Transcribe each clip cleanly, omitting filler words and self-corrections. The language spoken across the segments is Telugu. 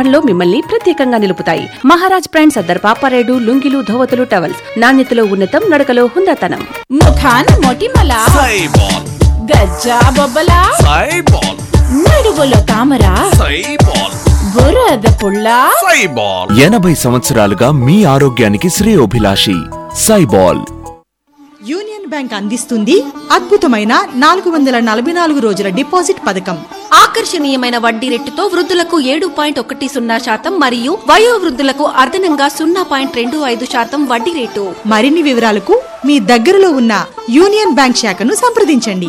సమర్పణలో మిమ్మల్ని ప్రత్యేకంగా నిలుపుతాయి. మహారాజ్ బ్రాండ్ సర్దార్ పాపారేడు లుంగీలు, ధోవతులు, టవల్స్ నాణ్యతలో ఉన్నతం, నడకలో హుందాతనం. ముఖాన మొటిమల సైబాల్, గజ్జా బొబ్బల సైబాల్, నడువులో తామర సైబాల్, బురద పుల్ల సైబాల్. 80 సంవత్సరాలుగా మీ ఆరోగ్యానికి శ్రేయోభిలాషి సైబాల్. యూనియన్ బ్యాంక్ అందిస్తుంది అద్భుతమైన 444 రోజుల డిపాజిట్ పథకం. ఆకర్షణీయమైన వడ్డీ రేటుతో వృద్ధులకు 7.10% మరియు వయోవృద్ధులకు అదనంగా 0.25% వడ్డీ రేటు. మరిన్ని వివరాలకు మీ దగ్గరలో ఉన్న యూనియన్ బ్యాంక్ శాఖను సంప్రదించండి.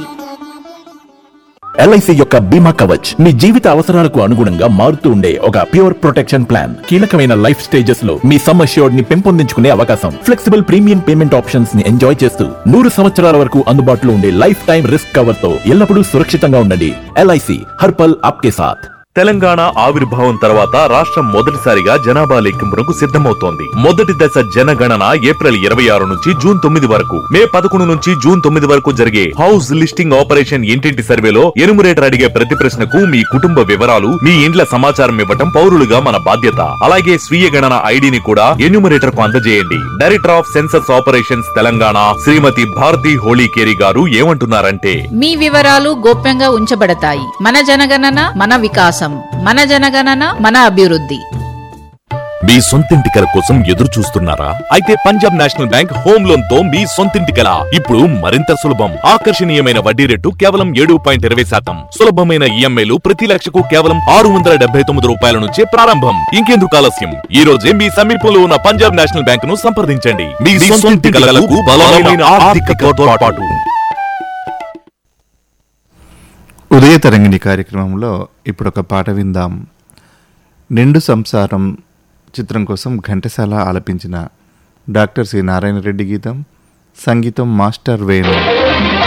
LIC యొక్క బీమా కవచ్ మీ జీవిత అవసరాలకు అనుగుణంగా మారుతూ ఉండే ఒక ప్యూర్ ప్రొటెక్షన్ ప్లాన్. కీలకమైన లైఫ్ స్టేజెస్ లో మీ సమ్ అష్యూర్డ్ ని పెంపొందించుకునే అవకాశం, ఫ్లెక్సిబుల్ ప్రీమియం పేమెంట్ ఆప్షన్స్ ని ఎంజాయ్ చేస్తూ 100 సంవత్సరాల వరకు అందుబాటులో ఉండే లైఫ్ టైం రిస్క్ కవర్ తో ఎల్లప్పుడూ సురక్షితంగా ఉండండి. LIC హర్పల్ ఆప్కే సాథ్. తెలంగాణ ఆవిర్భావం తర్వాత రాష్ట్రం మొదటిసారిగా జనాభా లెక్కింపునకు సిద్ధమవుతోంది. మొదటి దశ జనగణన ఏప్రిల్ 26 నుంచి జూన్ 9 వరకు, మే 11 నుంచి జూన్ 9 వరకు జరిగే హౌస్ లిస్టింగ్ ఆపరేషన్ ఇంటింటి సర్వేలో ఎన్యూమరేటర్ అడిగే ప్రతి ప్రశ్నకు మీ కుటుంబ వివరాలు, మీ ఇండ్ల సమాచారం ఇవ్వటం పౌరులుగా మన బాధ్యత. అలాగే స్వీయ గణన ఐడిని కూడా ఎన్యూమరేటర్ కు అందజేయండి. Director of census operations Telangana శ్రీమతి భారతి హోళీకేరి గారు ఏమంటున్నారంటే, మీ వివరాలు గోప్యంగా ఉంచబడతాయి. మన జనగణన మన వికాసం, మన జనగణన మన అభివృద్ధి. మీ సొంతింటి కల కోసం ఎదురు చూస్తున్నారా? అయితే Punjab national bank home loan తో మీ సొంతింటి కల ఇప్పుడు మరింత సులభం. ఆకర్షణీయమైన వడ్డీ రేటు కేవలం 7.20%. సులభమైన ఈఎంఐలు ప్రతి లక్షకు కేవలం 679 రూపాయల నుంచే ప్రారంభం. ఇంకెందుకు ఆలస్యం? ఈ రోజే మీ సమీపంలో ఉన్న పంజాబ్ నేషనల్ బ్యాంక్ ను సంప్రదించండి. మీ సొంతింటి కలకు బలమైన ఆర్థిక తోడ్పాటు. ఉదయ తరంగిణి కార్యక్రమంలో ఇప్పుడు ఒక పాట విందాం. నిండు సంసారం చిత్రం కోసం ఘంటసాల ఆలపించిన డాక్టర్ సి నారాయణ రెడ్డి గీతం, సంగీతం మాస్టర్ వేణు.